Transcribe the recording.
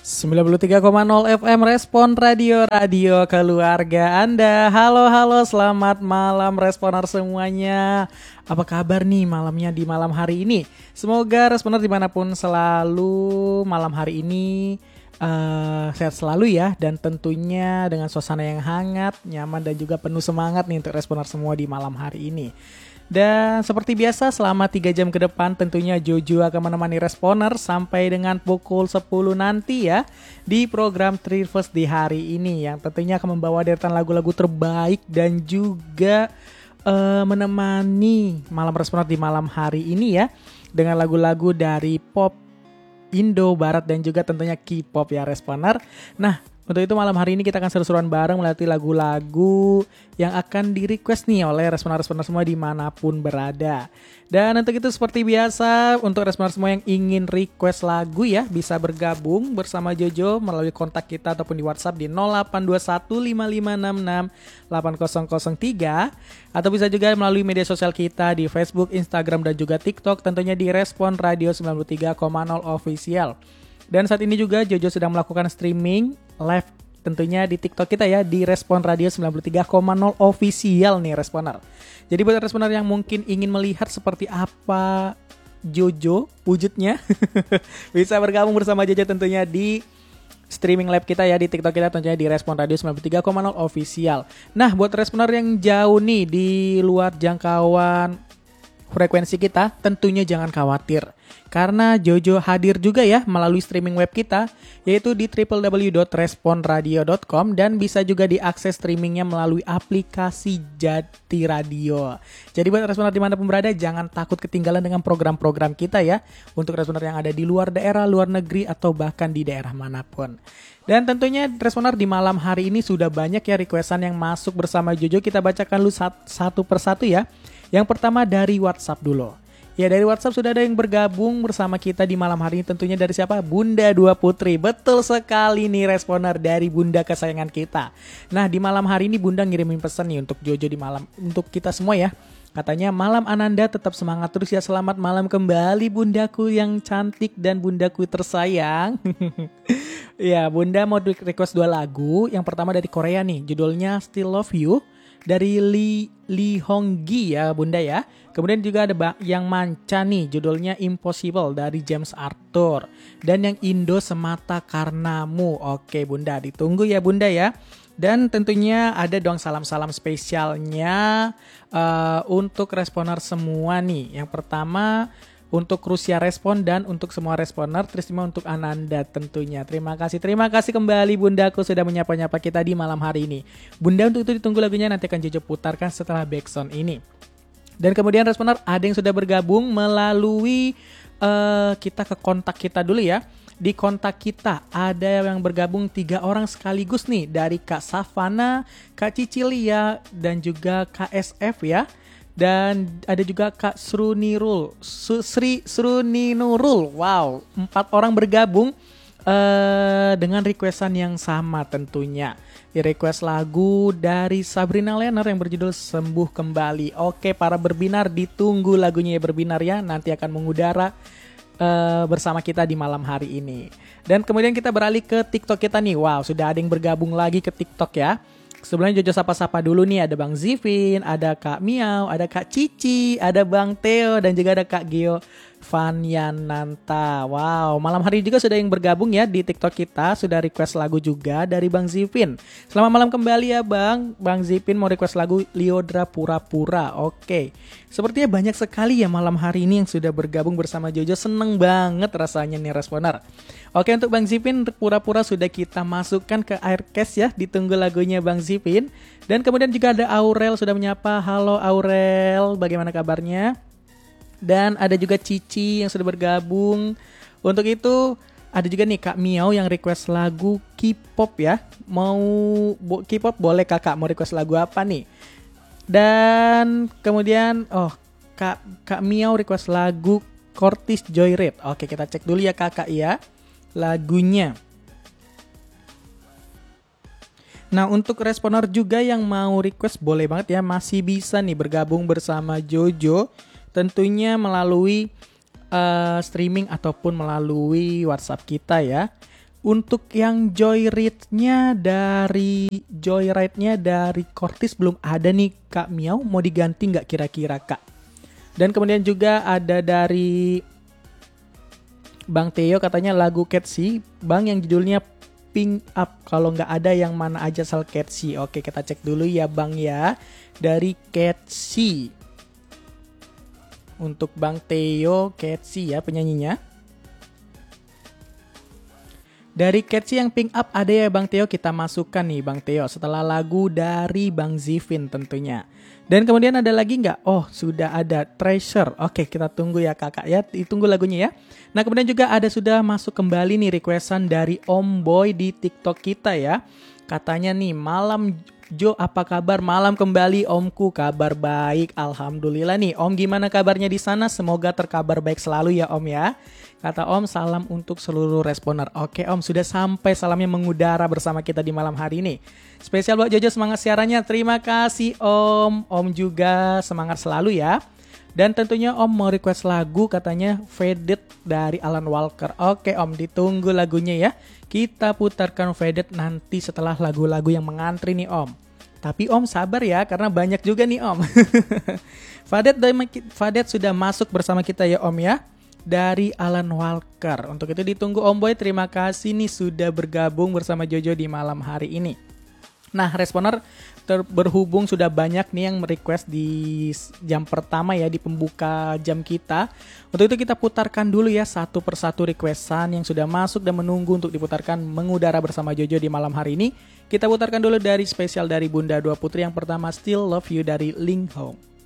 93,0 FM Respon Radio keluarga Anda. Halo, selamat malam Responer semuanya. Apa kabar nih malamnya di malam hari ini? Semoga Responer dimanapun selalu malam hari ini sehat selalu ya. Dan tentunya dengan suasana yang hangat, nyaman dan juga penuh semangat nih untuk Responer semua di malam hari ini. Dan seperti biasa selama 3 jam ke depan tentunya Jojo akan menemani Responer sampai dengan pukul 10 nanti ya di program Trivers di hari ini yang tentunya akan membawa deretan lagu-lagu terbaik dan juga menemani malam Responer di malam hari ini ya dengan lagu-lagu dari pop, Indo, Barat dan juga tentunya K-pop ya Responer. Nah, untuk itu malam hari ini kita akan seru-seruan bareng melalui lagu-lagu yang akan di-request nih oleh responer-responer semua dimanapun berada. Dan untuk itu seperti biasa, untuk responer semua yang ingin request lagu ya, bisa bergabung bersama Jojo melalui kontak kita ataupun di WhatsApp di 082155668003 atau bisa juga melalui media sosial kita di Facebook, Instagram dan juga TikTok tentunya di Respon Radio 93,0 Official. Dan saat ini juga Jojo sedang melakukan streaming live tentunya di TikTok kita ya di Respon Radio 93,0 Official nih Responer. Jadi buat Responer yang mungkin ingin melihat seperti apa Jojo wujudnya bisa bergabung bersama Jojo tentunya di streaming live kita ya di TikTok kita tentunya di Respon Radio 93,0 Official. Nah buat Responer yang jauh nih di luar jangkauan frekuensi kita tentunya jangan khawatir karena Jojo hadir juga ya melalui streaming web kita yaitu di www.responradio.com dan bisa juga diakses streamingnya melalui aplikasi Jati Radio. Jadi buat Responer dimanapun berada jangan takut ketinggalan dengan program-program kita ya untuk Responer yang ada di luar daerah, luar negeri atau bahkan di daerah manapun. Dan tentunya Responer di malam hari ini sudah banyak ya requestan yang masuk bersama Jojo. Kita bacakan dulu satu persatu ya. Yang pertama dari WhatsApp dulu. Ya dari WhatsApp sudah ada yang bergabung bersama kita di malam hari ini tentunya dari siapa? Bunda Dua Putri. Betul sekali nih Responer dari Bunda kesayangan kita. Nah di malam hari ini Bunda ngirimin pesan nih untuk Jojo di malam untuk kita semua ya. Katanya malam Ananda tetap semangat terus ya. Selamat malam kembali bundaku yang cantik dan bundaku tersayang. Ya Bunda mau request 2 lagu. Yang pertama dari Korea nih judulnya Still Love You dari Lee Honggi ya Bunda ya. Kemudian juga ada yang manca nih judulnya Impossible dari James Arthur. Dan yang Indo Semata Karenamu. Oke Bunda ditunggu ya Bunda ya. Dan tentunya ada dong salam-salam spesialnya untuk Responer semua nih. Yang pertama untuk Rusia Respon dan untuk semua Responer, terima untuk Ananda tentunya. Terima kasih kembali Bundaku sudah menyapa-nyapa kita di malam hari ini. Bunda untuk itu ditunggu lagunya nanti akan Jojo putarkan setelah backsound ini. Dan kemudian Responer ada yang sudah bergabung melalui kita ke kontak kita dulu ya. Di kontak kita ada yang bergabung 3 orang sekaligus nih dari Kak Savana, Kak Cicilia dan juga Kak SF ya. Dan ada juga Kak Sruninurul. Wow, 4 orang bergabung dengan requestan yang sama tentunya. Di request lagu dari Sabrina Lenner yang berjudul Sembuh Kembali. Oke, para berbinar ditunggu lagunya ya berbinar ya. Nanti akan mengudara bersama kita di malam hari ini. Dan kemudian kita beralih ke TikTok kita nih. Wow, sudah ada yang bergabung lagi ke TikTok ya. Sebelumnya Jojo sapa-sapa dulu nih, ada Bang Zivin, ada Kak Miau, ada Kak Cici, ada Bang Theo, dan juga ada Kak Gio Vanyananta. Wow, malam hari juga sudah yang bergabung ya di TikTok kita, sudah request lagu juga dari Bang Zivin. Selamat malam kembali ya Bang Zivin mau request lagu Liodra Pura-Pura. Oke, sepertinya banyak sekali ya malam hari ini yang sudah bergabung bersama Jojo, seneng banget rasanya nih Responer. Oke, untuk Bang Zipin Pura-Pura sudah kita masukkan ke Aircast ya. Ditunggu lagunya Bang Zipin. Dan kemudian juga ada Aurel sudah menyapa. Halo Aurel, bagaimana kabarnya? Dan ada juga Cici yang sudah bergabung. Untuk itu ada juga nih Kak Miau yang request lagu K-pop ya. Mau K-pop boleh kakak, mau request lagu apa nih? Dan kemudian Kak Miau request lagu Cortis Joyride. Oke, kita cek dulu ya kakak ya lagunya. Nah untuk Responer juga yang mau request boleh banget ya, masih bisa nih bergabung bersama Jojo tentunya melalui streaming ataupun melalui WhatsApp kita ya. Untuk yang Joyride-nya dari Cortis belum ada nih Kak Miau, mau diganti nggak kira-kira Kak? Dan kemudian juga ada dari Bang Theo katanya lagu Catchy, Bang yang judulnya Pink Up. Kalau nggak ada yang mana aja asal Catchy. Oke, kita cek dulu ya Bang ya. Dari Catchy. Untuk Bang Theo Catchy ya penyanyinya. Dari Catchy yang Pink Up ada ya Bang Theo, kita masukkan nih Bang Theo setelah lagu dari Bang Zivin tentunya. Dan kemudian ada lagi nggak? Oh sudah ada Treasure. Oke kita tunggu ya kakak ya, ditunggu lagunya ya. Nah kemudian juga ada sudah masuk kembali nih requestan dari Om Boy di TikTok kita ya. Katanya nih malam Jo apa kabar? Malam kembali Omku, kabar baik alhamdulillah nih. Om gimana kabarnya di sana? Semoga terkabar baik selalu ya Om ya. Kata Om salam untuk seluruh responer. Oke Om sudah sampai salamnya mengudara bersama kita di malam hari ini. Spesial buat Jojo semangat siarannya. Terima kasih Om. Om juga semangat selalu ya. Dan tentunya Om mau request lagu katanya Faded dari Alan Walker. Oke Om ditunggu lagunya ya. Kita putarkan Faded nanti setelah lagu-lagu yang mengantri nih Om. Tapi Om sabar ya karena banyak juga nih Om. Faded sudah masuk bersama kita ya Om ya. Dari Alan Walker. Untuk itu ditunggu Om Boy. Terima kasih nih sudah bergabung bersama Jojo di malam hari ini. Nah responer berhubung sudah banyak nih yang request di jam pertama ya, di pembuka jam kita. Untuk itu kita putarkan dulu ya satu persatu requestan yang sudah masuk dan menunggu untuk diputarkan mengudara bersama Jojo di malam hari ini. Kita putarkan dulu dari spesial dari Bunda Dua Putri. Yang pertama Still Love You dari Link Home.